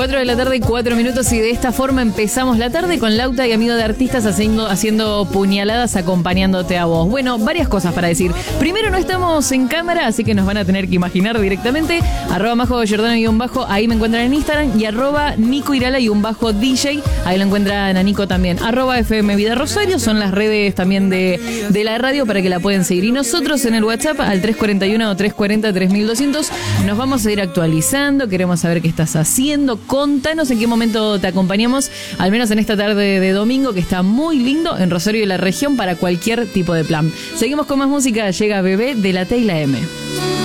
4 de la tarde, 4 minutos, y de esta forma empezamos la tarde con Lauta y Amigo de Artistas haciendo puñaladas acompañándote a vos. Bueno, varias cosas para decir. Primero, no estamos en cámara, así que nos van a tener que imaginar directamente. @MajoGiordano_, ahí me encuentran en Instagram, y @NicoIrala_DJ, ahí lo encuentran a Nico también. @FM Vida Rosario, son las redes también de la radio para que la pueden seguir. Y nosotros en el WhatsApp al 341-340-3200 nos vamos a ir actualizando, queremos saber qué estás haciendo, contanos en qué momento te acompañamos, al menos en esta tarde de domingo que está muy lindo en Rosario y la región para cualquier tipo de plan. Seguimos con más música, llega Bebé de la T y la M.